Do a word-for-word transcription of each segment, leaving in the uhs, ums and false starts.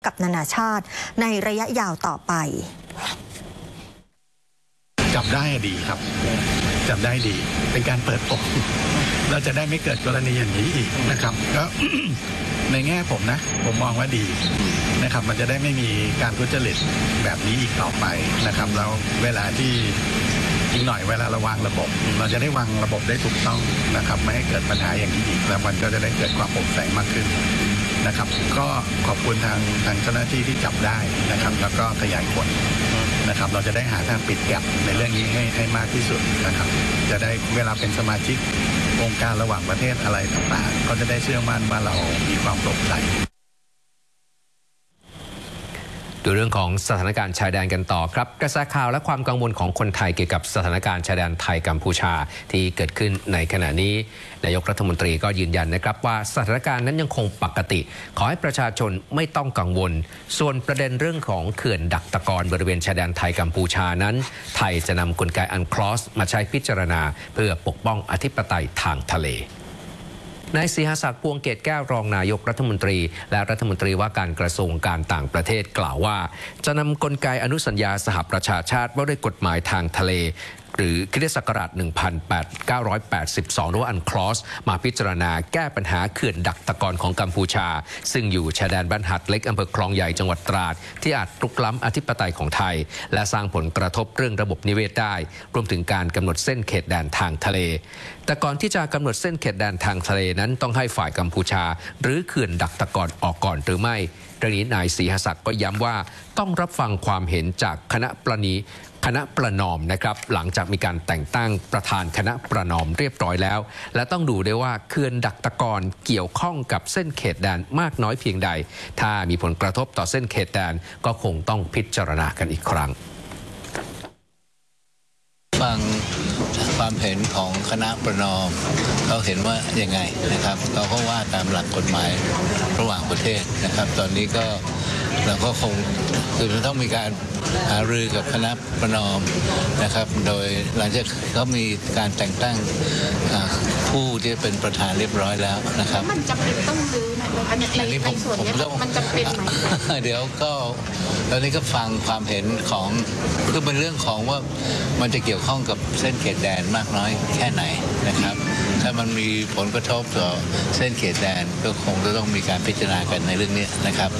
กับนานาชาติในระยะยาวต่อไปจับได้ดีครับจับได้ดีเป็นการเปิดโปงเราจะได้ไม่เกิดกรณีอย่างนี้อีกนะครับก็ในแง่ผมนะผมมองว่าดีนะครับมันจะได้ไม่มีการทุจริตแบบนี้อีกต่อไปนะครับแล้วเวลาที่อีกหน่อยเวลาเราวางระบบเราจะได้วางระบบได้ถูกต้องนะครับไม่ให้เกิดปัญหาอย่างนี้อีกแล้วมันก็จะได้เกิดความโปร่งใสมากขึ้นนะครับก็ขอบคุณทางทางเจ้าหน้าที่ที่จับได้นะครับแล้วก็ขยายผลนะครับเราจะได้หาทางปิดแก็ปในเรื่องนี้ให้ให้มากที่สุดนะครับจะได้เวลาเป็นสมาชิกองค์การระหว่างประเทศอะไรต่างๆก็จะได้เชื่อมั่นว่าเรามีความโปร่งใสดูเรื่องของสถานการณ์ชายแดนกันต่อครับกระแสข่าวและความกังวลของคนไทยเกี่ยวกับสถานการณ์ชายแดนไทยกัมพูชาที่เกิดขึ้นในขณะนี้นายกรัฐมนตรีก็ยืนยันนะครับว่าสถานการณ์นั้นยังคงปกติขอให้ประชาชนไม่ต้องกังวลส่วนประเด็นเรื่องของเขื่อนดักตะกอนบริเวณชายแดนไทยกัมพูชานั้นไทยจะนำกลไกอันคลอสมาใช้พิจารณาเพื่อปกป้องอธิปไตยทางทะเลนายศรีหศักดิ์พวงเกตแก้วรองนายกรัฐมนตรีและรัฐมนตรีว่าการกระทรวงการต่างประเทศกล่าวว่าจะนำกลไกอนุสัญญาสหประชาชาติว่าด้วยกฎหมายทางทะเลหรือคริสต์ศักราชหนึ่งพันเก้าร้อยแปดสิบสองหรือว่าอันคลอสมาพิจารณาแก้ปัญหาเขื่อนดักตะกอนของกัมพูชาซึ่งอยู่ชายแดนบ้านหัดเล็กอำเภอคลองใหญ่จังหวัดตราดที่อาจรุกล้ำอธิปไตยของไทยและสร้างผลกระทบเรื่องระบบนิเวศได้รวมถึงการกำหนดเส้นเขตแดนทางทะเลแต่ก่อนที่จะกำหนดเส้นเขตแดนทางทะเลนั้นต้องให้ฝ่ายกัมพูชาหรือเขื่อนดักตะกอนออกก่อนหรือไม่เรื่องนี้นายศรีหศักดิ์ก็ย้ำว่าต้องรับฟังความเห็นจากคณะประณีคณะประนอมนะครับหลังจากมีการแต่งตั้งประธานคณะประนอมเรียบร้อยแล้วและต้องดูด้วยว่าเขื่อนดักตะกอนเกี่ยวข้องกับเส้นเขตแดนมากน้อยเพียงใดถ้ามีผลกระทบต่อเส้นเขตแดนก็คงต้องพิจารณากันอีกครั้งฟังความเห็นของคณะประนอมเขาเห็นว่ายังไงนะครับเราก็ว่าตามหลักกฎหมายระหว่างประเทศนะครับตอนนี้ก็เราก็คงคือจะต้องมีการหารือกับคณะประนอมนะครับโดยหลังจากเขามีการแต่งตั้งผู้ที่เป็นประธานเรียบร้อยแล้วนะครับมันจำเป็นต้องรื้อไหมคะในในส่วนนี้มันจำเป็นไหมเดี๋ยวก็ตอนนี้ก็ฟังความเห็นของคือเป็นเรื่องของว่ามันจะเกี่ยวข้องกับเส้นเขตแดนมากน้อยแค่ไหนนะครับถ้ามันมีผลกระทบต่อเส้นเขตแดนก็คงจะต้องมีการพิจารณากันในเรื่องนี้นะครับ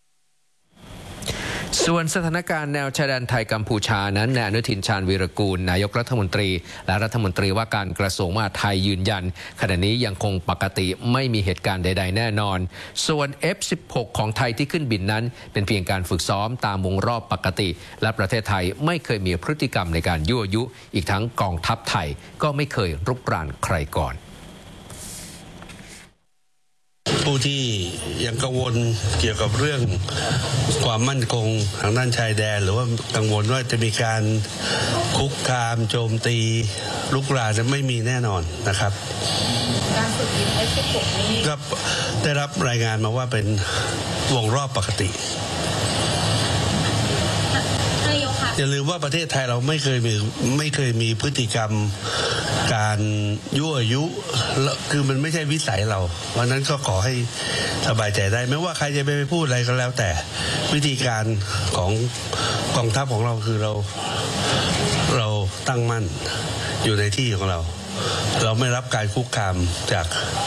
ส่วนสถานการณ์แนวชายแดนไทยกัมพูชานั้นนายอนุทินชาญวีรกูลนายกรัฐมนตรีและรัฐมนตรีว่าการกระทรวงมหาดไทยยืนยันขณะนี้ยังคงปกติไม่มีเหตุการณ์ใดๆแน่นอนส่วน เอฟ สิบหก ของไทยที่ขึ้นบินนั้นเป็นเพียงการฝึกซ้อมตามวงรอบปกติและประเทศไทยไม่เคยมีพฤติกรรมในการยั่วยุอีกทั้งกองทัพไทยก็ไม่เคยรุกรานใครก่อนผู้ที่ยังกังวลเกี่ยวกับเรื่องความมั่นคงทางด้านชายแดนหรือว่ากังวลว่าจะมีการคุกคามโจมตีลุกรานจะไม่มีแน่นอนนะครับการฝึกยิง เอฟ สิบหก นี้ก็ได้รับรายงานมาว่าเป็นวงรอบปกติอย่าลืมว่าประเทศไทยเราไม่เคยมีไม่เคยมีพฤติกรรมการยั่วยุคือมันไม่ใช่วิสัยเราเพราะนั้นก็ขอให้สบายใจได้ไม่ว่าใครจะไปพูดอะไรก็แล้วแต่วิธีการของกองทัพของเราคือเราเราตั้งมั่นอยู่ในที่ของเราเราไม่รับการคุกคามจาก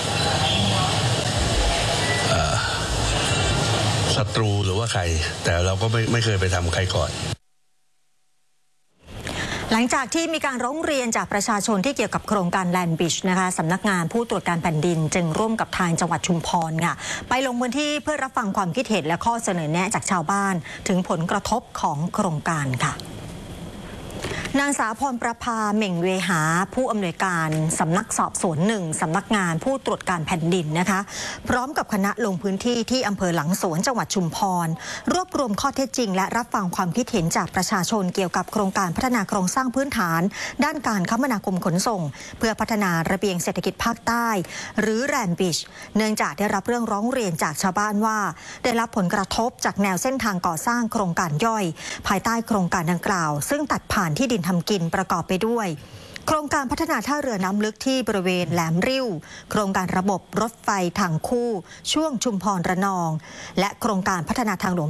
ศัตรูหรือว่าใครแต่เราก็ไม่ไม่เคยไปทำใครก่อนหลังจากที่มีการร้องเรียนจากประชาชนที่เกี่ยวกับโครงการแลนด์บริดจ์นะคะสำนักงานผู้ตรวจการแผ่นดินจึงร่วมกับทางจังหวัดชุมพรค่ะไปลงพื้นที่เพื่อรับฟังความคิดเห็นและข้อเสนอแนะจากชาวบ้านถึงผลกระทบของโครงการค่ะนางสาวพรประภาเหม่งเวหาผู้อำนวยการสำนักสอบสวนหนึ่งสำนักงานผู้ตรวจการแผ่นดินนะคะพร้อมกับคณะลงพื้นที่ที่อำเภอหลังสวนจังหวัดชุมพรรวบรวมข้อเท็จจริงและรับฟังความคิดเห็นจากประชาชนเกี่ยวกับโครงการพัฒนาโครงสร้างพื้นฐานด้านการคมนาคมขนส่งเพื่อพัฒนาระเบียงเศรษฐกิจภาคใต้หรือแลนด์บริดจ์เนื่องจากได้รับเรื่องร้องเรียนจากชาวบ้านว่าได้รับผลกระทบจากแนวเส้นทางก่อสร้างโครงการย่อยภายใต้โครงการดังกล่าวซึ่งตัดผ่านที่ดินทำกินประกอบไปด้วยโครงการพัฒนาท่าเรือน้ำลึกที่บริเวณแหลมริ้วโครงการระบบรถไฟทางคู่ช่วงชุมพรระนองและโครงการพัฒนาทางหลวง